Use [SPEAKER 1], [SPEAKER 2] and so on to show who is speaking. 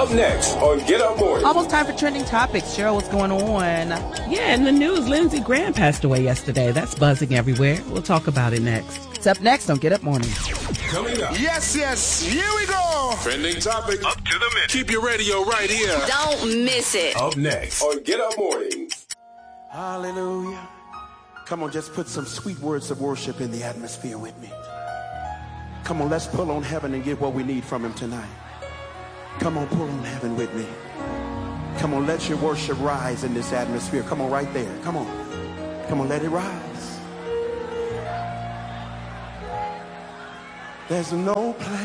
[SPEAKER 1] Up next on Get Up Morning.
[SPEAKER 2] Almost time for trending topics. Cheryl, what's going on?
[SPEAKER 3] Yeah, in the news, Lindsey Graham passed away yesterday. That's buzzing everywhere. We'll talk about it next.
[SPEAKER 2] It's up next on Get Up Morning.
[SPEAKER 1] Coming up.
[SPEAKER 4] Yes, here we go.
[SPEAKER 1] Trending topics.
[SPEAKER 4] Up to the minute.
[SPEAKER 1] Keep your radio right here.
[SPEAKER 5] Don't miss it.
[SPEAKER 1] Up next on Get Up Morning.
[SPEAKER 4] Hallelujah. Come on, just put some sweet words of worship in the atmosphere with me. Come on, let's pull on heaven and get what we need from him tonight. Come on, pull on heaven with me. Come on, let your worship rise in this atmosphere. Come on, right there. Come on. Come on, let it rise. There's no place